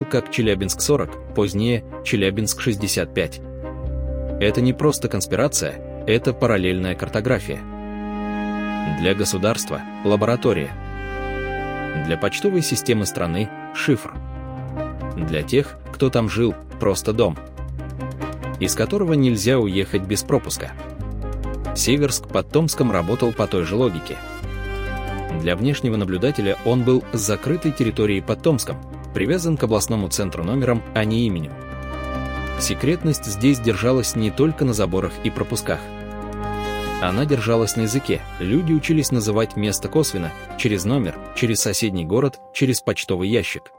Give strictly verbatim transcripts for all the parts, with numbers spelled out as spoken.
как Челябинск-сорок, позднее Челябинск-шестьдесят пять. Это не просто конспирация, это параллельная картография. Для государства – лаборатория. Для почтовой системы страны – шифр. Для тех, кто там жил, просто дом, из которого нельзя уехать без пропуска. Северск под Томском работал по той же логике. Для внешнего наблюдателя он был с закрытой территорией под Томском, привязан к областному центру номером, а не именем. Секретность здесь держалась не только на заборах и пропусках. Она держалась на языке, люди учились называть место косвенно, через номер, через соседний город, через почтовый ящик.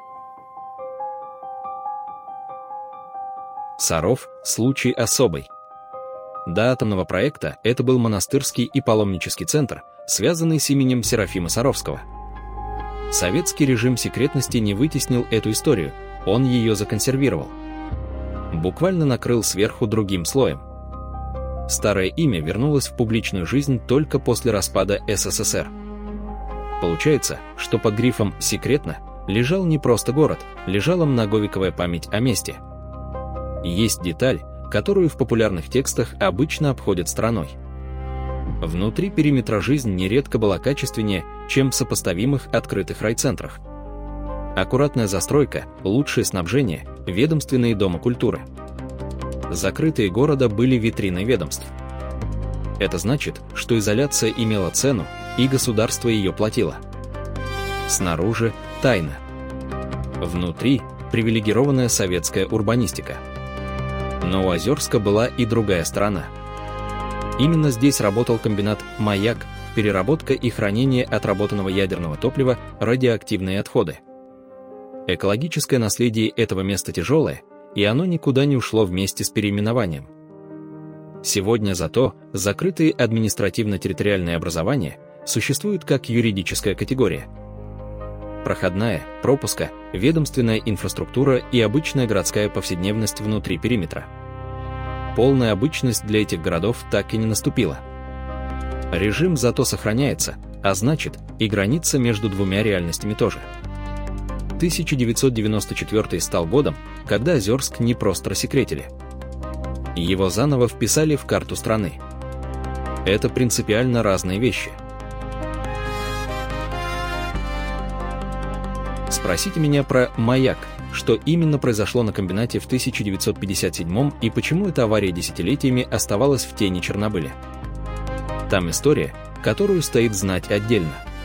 Саров – случай особый. До атомного проекта это был монастырский и паломнический центр, связанный с именем Серафима Саровского. Советский режим секретности не вытеснил эту историю, он ее законсервировал. Буквально накрыл сверху другим слоем. Старое имя вернулось в публичную жизнь только после распада СССР. Получается, что под грифом «секретно» лежал не просто город, лежала многовековая память о месте. Есть деталь, которую в популярных текстах обычно обходят стороной. Внутри периметра жизнь нередко была качественнее, чем в сопоставимых открытых райцентрах. Аккуратная застройка, лучшее снабжение, ведомственные дома культуры. Закрытые города были витриной ведомств. Это значит, что изоляция имела цену, и государство ее платило. Снаружи – тайна. Внутри – привилегированная советская урбанистика. Но у Озерска была и другая сторона. Именно здесь работал комбинат «Маяк», переработка и хранение отработанного ядерного топлива, радиоактивные отходы. Экологическое наследие этого места тяжелое, и оно никуда не ушло вместе с переименованием. Сегодня зато закрытые административно-территориальные образования существуют как юридическая категория. Проходная, пропуска, ведомственная инфраструктура и обычная городская повседневность внутри периметра. Полная обычность для этих городов так и не наступила. Режим зато сохраняется, а значит, и граница между двумя реальностями тоже. тысяча девятьсот девяносто четвёртый стал годом, когда Озерск не просто рассекретили. Его заново вписали в карту страны. Это принципиально разные вещи. Спросите меня про «Маяк», что именно произошло на комбинате в тысяча девятьсот пятьдесят седьмом и почему эта авария десятилетиями оставалась в тени Чернобыля. Там история, которую стоит знать отдельно.